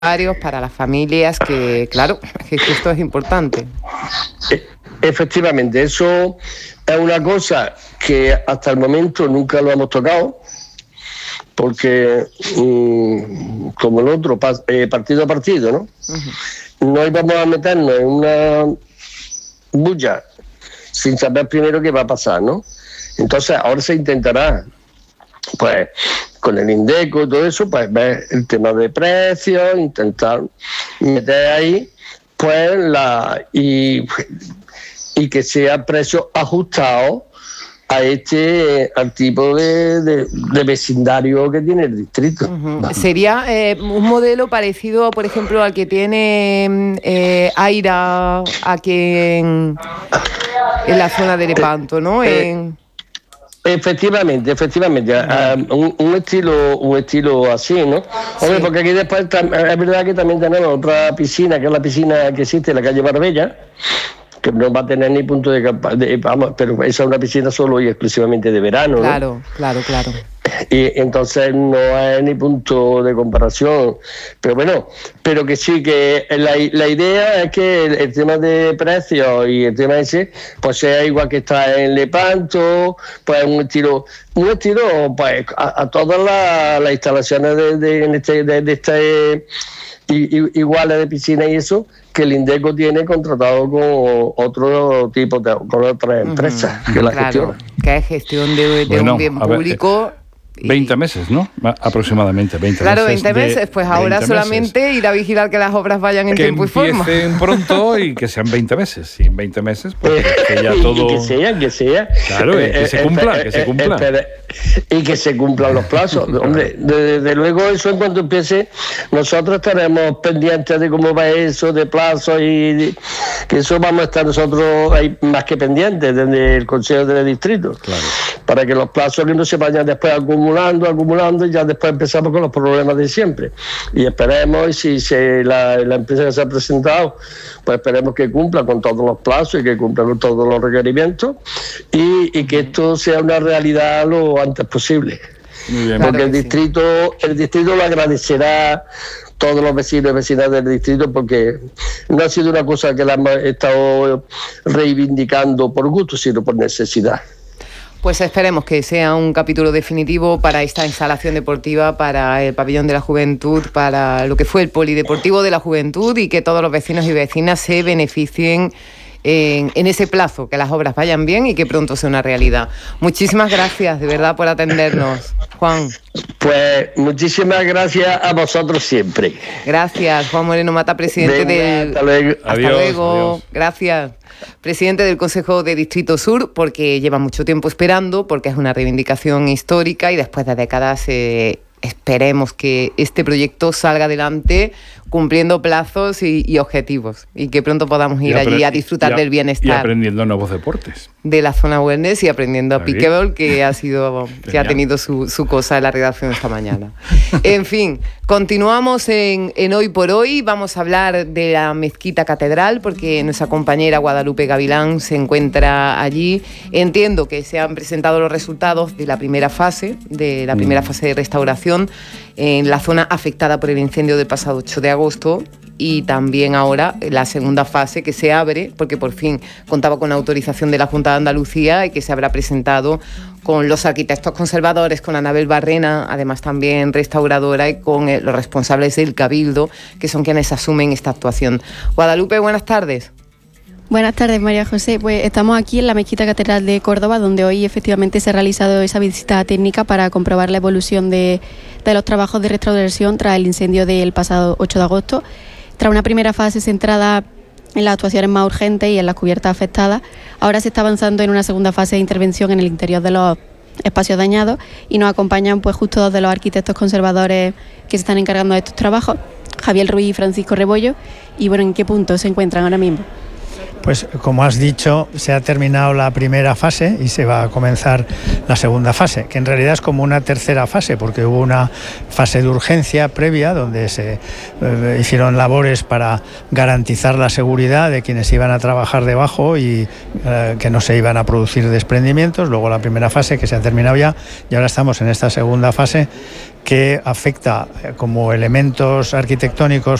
para las familias, que claro, que esto es importante. Efectivamente, eso es una cosa que hasta el momento nunca lo hemos tocado, porque como el otro, partido a partido, ¿no? Uh-huh. No íbamos a meternos en una bulla sin saber primero qué va a pasar, ¿no? Entonces ahora se intentará, pues con el Indeco y todo eso, pues ver el tema de precios, intentar meter ahí, pues y que sea precio ajustado al tipo de vecindario que tiene el distrito. Uh-huh. ¿Sería un modelo parecido, por ejemplo, al que tiene Aira aquí en la zona de Lepanto, ¿no? Efectivamente, un estilo así, ¿no? Hombre, sí. Porque aquí después es verdad que también tenemos otra piscina, que es la piscina que existe en la calle Marbella, que no va a tener ni punto de vamos, pero esa es una piscina solo y exclusivamente de verano, claro, ¿no? Claro. Y entonces no hay ni punto de comparación, pero bueno, pero que sí, que la idea es que el tema de precios y el tema ese, pues sea igual que está en Lepanto, pues un estilo pues a todas las instalaciones de iguales de piscina y eso, que el Indeco tiene contratado con otro tipo con otras empresas que la gestionan. Que es gestión de un bien público. 20 meses, ¿no? Aproximadamente 20 meses. Claro, 20 meses, pues ahora solamente ir a vigilar que las obras vayan en tiempo y forma. Que empiecen pronto y que sean 20 meses. Y en 20 meses, pues que ya todo... Que sea. Claro, y que se cumpla. Y que se cumplan los plazos. Hombre, desde luego eso en cuanto empiece, nosotros estaremos pendientes de cómo va eso, de plazos, y que eso vamos a estar nosotros ahí más que pendientes desde el Consejo del Distrito. Claro. Para que los plazos que no se vayan después acumulando y ya después empezamos con los problemas de siempre. Y esperemos, y si la empresa que se ha presentado, pues esperemos que cumpla con todos los plazos y que cumpla con todos los requerimientos y que esto sea una realidad lo antes posible. Muy bien. Porque el distrito lo agradecerá, todos los vecinos y vecinas del distrito, porque no ha sido una cosa que la hemos estado reivindicando por gusto, sino por necesidad. Pues esperemos que sea un capítulo definitivo para esta instalación deportiva, para el pabellón de la juventud, para lo que fue el polideportivo de la juventud, y que todos los vecinos y vecinas se beneficien en ese plazo, que las obras vayan bien y que pronto sea una realidad. Muchísimas gracias, de verdad, por atendernos, Juan. Pues muchísimas gracias a vosotros siempre. Gracias, Juan Moreno Mata, presidente del... Hasta luego. Hasta luego. Adiós. Gracias. Presidente del Consejo de Distrito Sur, porque lleva mucho tiempo esperando, porque es una reivindicación histórica y después de décadas esperemos que este proyecto salga adelante cumpliendo plazos y objetivos, y que pronto podamos ir allí a disfrutar del bienestar. Y aprendiendo nuevos deportes. De la zona wellness y aprendiendo a pickleball, que ha tenido su cosa en la redacción esta mañana. En fin, continuamos en Hoy por Hoy. Vamos a hablar de la Mezquita Catedral, porque nuestra compañera Guadalupe Gavilán se encuentra allí. Entiendo que se han presentado los resultados de la primera fase, de restauración en la zona afectada por el incendio del pasado 8 de agosto, y también ahora la segunda fase que se abre, porque por fin contaba con la autorización de la Junta de Andalucía y que se habrá presentado con los arquitectos conservadores, con Anabel Barrena, además también restauradora, y con los responsables del Cabildo, que son quienes asumen esta actuación. Guadalupe, buenas tardes. Buenas tardes, María José. Pues estamos aquí en la Mezquita Catedral de Córdoba, donde hoy efectivamente se ha realizado esa visita técnica para comprobar la evolución de los trabajos de restauración tras el incendio del pasado 8 de agosto. Tras una primera fase centrada en las actuaciones más urgentes y en las cubiertas afectadas, ahora se está avanzando en una segunda fase de intervención en el interior de los espacios dañados, y nos acompañan pues justo dos de los arquitectos conservadores que se están encargando de estos trabajos, Javier Ruiz y Francisco Rebollo. Y bueno, ¿en qué punto se encuentran ahora mismo? Pues como has dicho, se ha terminado la primera fase y se va a comenzar la segunda fase, que en realidad es como una tercera fase, porque hubo una fase de urgencia previa donde se hicieron labores para garantizar la seguridad de quienes iban a trabajar debajo y que no se iban a producir desprendimientos. Luego la primera fase, que se ha terminado ya, y ahora estamos en esta segunda fase, que afecta como elementos arquitectónicos